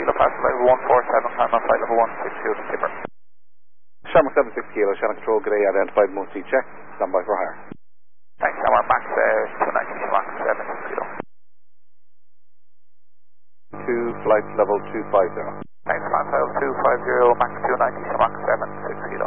kilo, fast level 147, climb on flight level 160, skipper. Shamrock 76 kilo, channel control, G'day, identified multi check, stand by for hire. Thanks, Shamrock, max 290, Shamrock 76 kilo. To flight level 250. Thanks, flight level 250, max 290, Shamrock 76 kilo.